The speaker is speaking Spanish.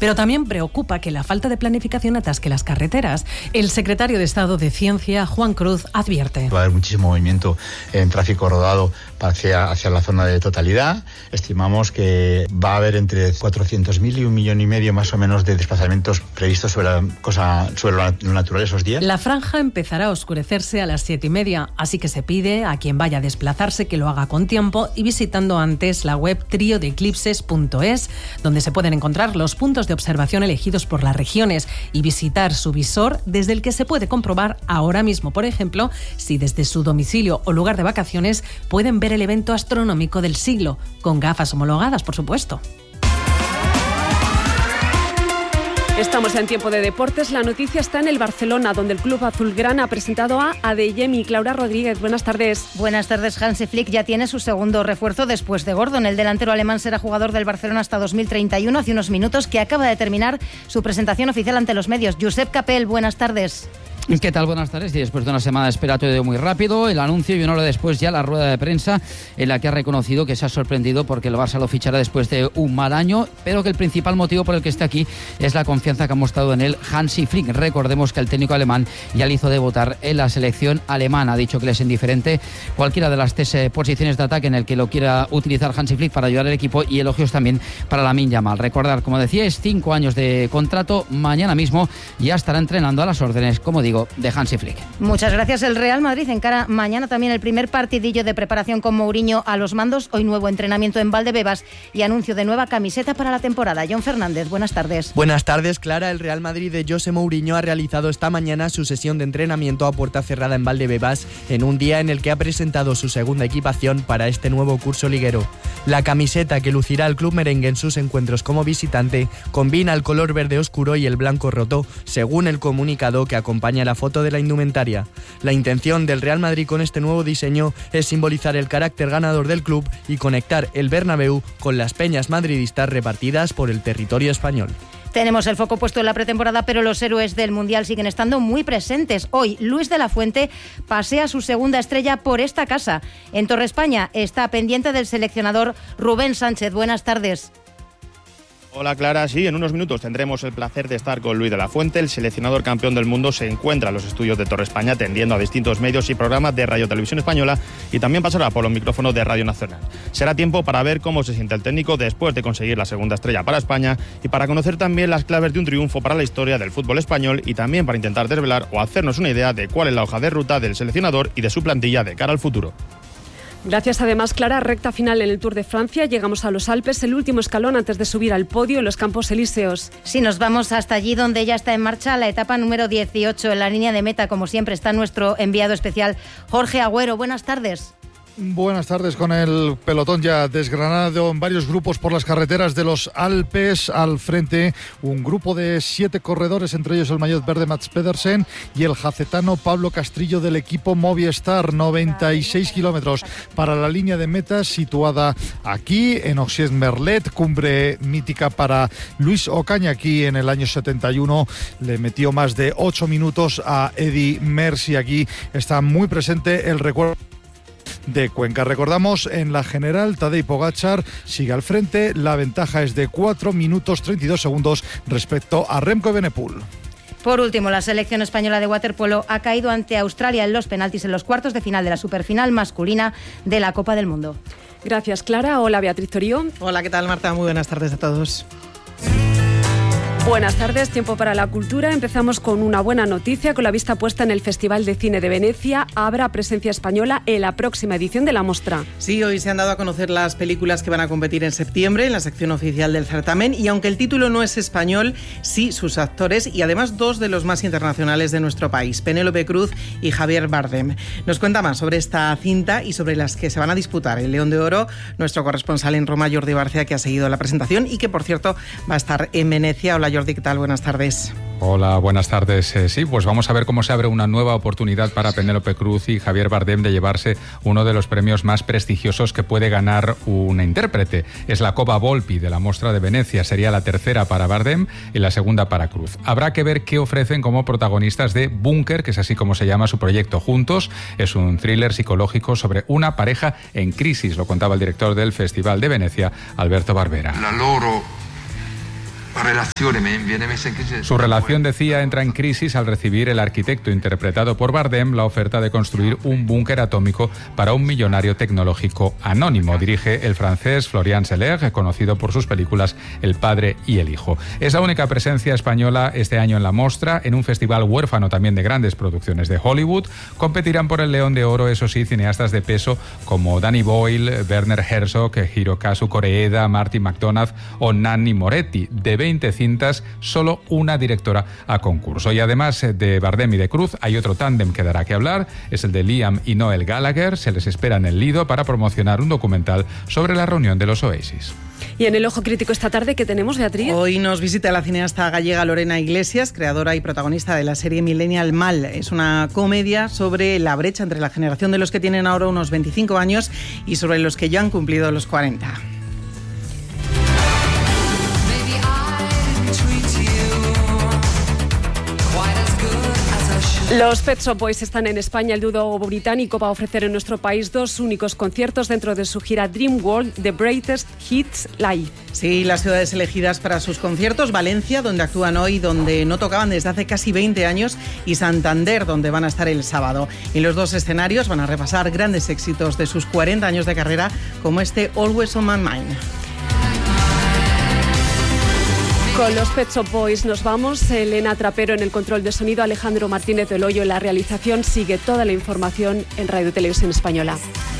Pero también preocupa que la falta de planificación atasque las carreteras. El secretario de Estado de Ciencia, Juan Cruz, advierte. Va a haber muchísimo movimiento en tráfico rodado hacia la zona de totalidad. Estimamos que va a haber entre 400.000 y 1,5 millones más o menos de desplazamientos previstos sobre lo natural esos días. La franja empezará a oscurecerse a las 7:30, así que se pide a quien vaya a desplazarse que lo haga con tiempo y visitando antes la web triodeeclipses.es, donde se pueden encontrar los puntos de observación elegidos por las regiones y visitar su visor desde el que se puede comprobar ahora mismo, por ejemplo, si desde su domicilio o lugar de vacaciones pueden ver el evento astronómico del siglo, con gafas homologadas, por supuesto. Estamos en tiempo de deportes. La noticia está en el Barcelona, donde el club azulgrana ha presentado a Adeyemi. Claudia Rodríguez, buenas tardes. Buenas tardes. Hansi Flick ya tiene su segundo refuerzo después de Gordon. El delantero alemán será jugador del Barcelona hasta 2031, hace unos minutos, que acaba de terminar su presentación oficial ante los medios. Josep Capel, buenas tardes. ¿Qué tal? Buenas tardes. Y después de una semana de espera todo muy rápido, el anuncio y una hora después ya la rueda de prensa en la que ha reconocido que se ha sorprendido porque el Barça lo fichará después de un mal año, pero que el principal motivo por el que está aquí es la confianza que ha mostrado en él Hansi Flick. Recordemos que el técnico alemán ya le hizo debutar en la selección alemana. Ha dicho que le es indiferente cualquiera de las 3 posiciones de ataque en el que lo quiera utilizar Hansi Flick para ayudar al equipo, y elogios también para Lamine Yamal. Recordar, como decía, es 5 años de contrato. Mañana mismo ya estará entrenando a las órdenes, como digo, de Hansi Flick. Muchas gracias. El Real Madrid encara mañana también el primer partidillo de preparación con Mourinho a los mandos. Hoy nuevo entrenamiento en Valdebebas y anuncio de nueva camiseta para la temporada. John Fernández, buenas tardes. Buenas tardes, Clara. El Real Madrid de José Mourinho ha realizado esta mañana su sesión de entrenamiento a puerta cerrada en Valdebebas, en un día en el que ha presentado su segunda equipación para este nuevo curso liguero. La camiseta que lucirá el club merengue en sus encuentros como visitante combina el color verde oscuro y el blanco roto, según el comunicado que acompaña la foto de la indumentaria. La intención del Real Madrid con este nuevo diseño es simbolizar el carácter ganador del club y conectar el Bernabéu con las peñas madridistas repartidas por el territorio español. Tenemos el foco puesto en la pretemporada, pero los héroes del Mundial siguen estando muy presentes. Hoy, Luis de la Fuente pasea su segunda estrella por esta casa. En Torre España está pendiente del seleccionador Rubén Sánchez. Buenas tardes. Hola Clara, sí, en unos minutos tendremos el placer de estar con Luis de la Fuente. El seleccionador campeón del mundo se encuentra en los estudios de Torre España atendiendo a distintos medios y programas de Radio Televisión Española, y también pasará por los micrófonos de Radio Nacional. Será tiempo para ver cómo se siente el técnico después de conseguir la segunda estrella para España y para conocer también las claves de un triunfo para la historia del fútbol español, y también para intentar desvelar o hacernos una idea de cuál es la hoja de ruta del seleccionador y de su plantilla de cara al futuro. Gracias. Además, Clara, recta final en el Tour de Francia. Llegamos a los Alpes, el último escalón antes de subir al podio en los Campos Elíseos. Sí, nos vamos hasta allí donde ya está en marcha la etapa número 18. En la línea de meta, como siempre, está nuestro enviado especial, Jorge Agüero. Buenas tardes. Buenas tardes. Con el pelotón ya desgranado en varios grupos por las carreteras de los Alpes, al frente un grupo de 7 corredores, entre ellos el maillot verde Mats Pedersen y el jacetano Pablo Castrillo del equipo Movistar. 96 kilómetros para la línea de meta, situada aquí en Ossiet-Merlet, cumbre mítica para Luis Ocaña. Aquí en el año 71 le metió más de 8 minutos a Eddy Merckx. Aquí está muy presente el recuerdo de Cuenca. Recordamos, en la general Tadej Pogačar sigue al frente, la ventaja es de 4 minutos 32 segundos respecto a Remco Evenepoel. Por último, la selección española de waterpolo ha caído ante Australia en los penaltis en los cuartos de final de la superfinal masculina de la Copa del Mundo. Gracias, Clara. Hola, Beatriz Torío. Hola, ¿qué tal, Marta? Muy buenas tardes a todos. Buenas tardes, tiempo para la cultura. Empezamos con una buena noticia, con la vista puesta en el Festival de Cine de Venecia. Habrá presencia española en la próxima edición de la mostra. Sí, hoy se han dado a conocer las películas que van a competir en septiembre en la sección oficial del certamen, y aunque el título no es español, sí sus actores, y además 2 de los más internacionales de nuestro país, Penélope Cruz y Javier Bardem. Nos cuenta más sobre esta cinta y sobre las que se van a disputar el León de Oro nuestro corresponsal en Roma, Jordi Barcia, que ha seguido la presentación y que, por cierto, va a estar en Venecia. Hola, Jordi, ¿qué tal? Buenas tardes. Hola, buenas tardes. Sí, pues vamos a ver cómo se abre una nueva oportunidad para Penélope Cruz y Javier Bardem de llevarse uno de los premios más prestigiosos que puede ganar un intérprete. Es la Cova Volpi de la Mostra de Venecia. Sería la tercera para Bardem y la segunda para Cruz. Habrá que ver qué ofrecen como protagonistas de Búnker, que es así como se llama su proyecto. Juntos es un thriller psicológico sobre una pareja en crisis. Lo contaba el director del Festival de Venecia, Alberto Barbera. La loro Su relación, decía, entra en crisis al recibir el arquitecto interpretado por Bardem la oferta de construir un búnker atómico para un millonario tecnológico anónimo. Dirige el francés Florian Zeller, conocido por sus películas El padre y el hijo. Es la única presencia española este año en la Mostra, en un festival huérfano también de grandes producciones de Hollywood. Competirán por el León de Oro, eso sí, cineastas de peso como Danny Boyle, Werner Herzog, Hirokazu Koreeda, Martin McDonagh o Nanni Moretti. De 20 cintas, solo una directora a concurso. Y además de Bardem y de Cruz, hay otro tándem que dará que hablar, es el de Liam y Noel Gallagher. Se les espera en el Lido para promocionar un documental sobre la reunión de los Oasis. Y en el Ojo Crítico esta tarde, ¿qué tenemos, Beatriz? Hoy nos visita la cineasta gallega Lorena Iglesias, creadora y protagonista de la serie Millennial Mal. Es una comedia sobre la brecha entre la generación de los que tienen ahora unos 25 años y sobre los que ya han cumplido los 40. Los Pet Shop Boys están en España. El dúo británico va a ofrecer en nuestro país 2 únicos conciertos dentro de su gira Dream World, The Greatest Hits Live. Sí, las ciudades elegidas para sus conciertos: Valencia, donde actúan hoy, donde no tocaban desde hace casi 20 años, y Santander, donde van a estar el sábado. Y los dos escenarios van a repasar grandes éxitos de sus 40 años de carrera, como este Always on My Mind. Con los Pet Shop Boys nos vamos. Elena Trapero en el control de sonido, Alejandro Martínez del Hoyo en la realización. Sigue toda la información en Radio Televisión Española.